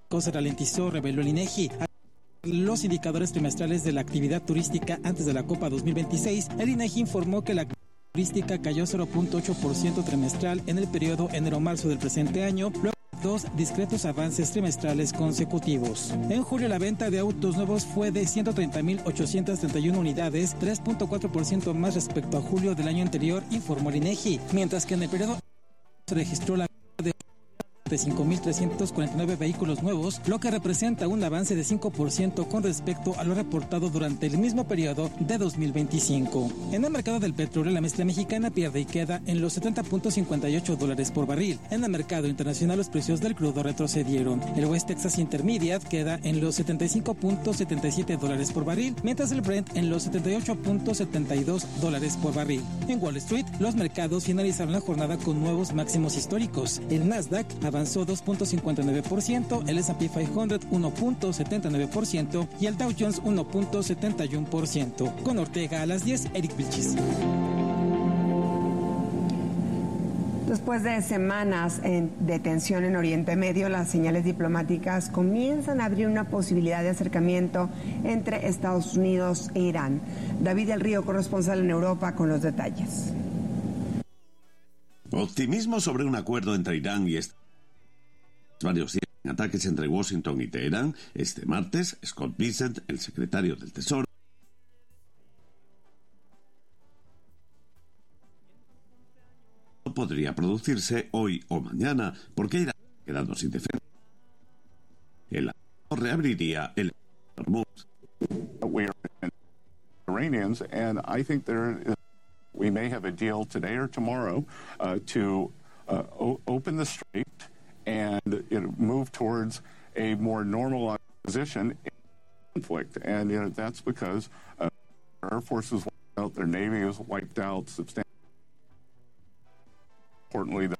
se ralentizó, reveló el INEGI. Los indicadores trimestrales de la actividad turística antes de la Copa 2026, el INEGI informó que la turística cayó 0.8% trimestral en el periodo enero-marzo del presente año, luego de 2 discretos avances trimestrales consecutivos. En julio la venta de autos nuevos fue de 130.831 unidades, 3.4% más respecto a julio del año anterior, informó el INEGI, mientras que en el periodo se registró la de 5.349 vehículos nuevos, lo que representa un avance de 5% con respecto a lo reportado durante el mismo periodo de 2025. En el mercado del petróleo, la mezcla mexicana pierde y queda en los $70.58 por barril. En el mercado internacional, los precios del crudo retrocedieron. El West Texas Intermediate queda en los $75.77 por barril, mientras el Brent en los $78.72 por barril. En Wall Street, los mercados finalizaron la jornada con nuevos máximos históricos. El Nasdaq avanzó 2.59%, el S&P 500 1.79% y el Dow Jones 1.71%. Con Ortega a las 10, Eric Vilchis. Después de semanas de tensión en Oriente Medio, las señales diplomáticas comienzan a abrir una posibilidad de acercamiento entre Estados Unidos e Irán. David del Río, corresponsal en Europa, con los detalles. Optimismo sobre un acuerdo entre Irán y varios días en ataques entre Washington y Teherán. Este martes, Scott Bessent, el secretario del Tesoro, podría producirse hoy o mañana, porque Irán ha quedado sin defensa. El acuerdo reabriría el Hormuz. Iranians, and I think we may have a deal today or tomorrow to open the strait and move towards a more normalized position in conflict. And that's because their Air Force is wiped out, their Navy is wiped out substantially. Importantly,